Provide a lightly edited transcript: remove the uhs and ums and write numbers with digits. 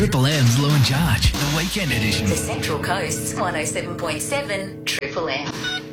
Triple M's Lou and Charge, the weekend edition. The Central Coast's 107.7 Triple M.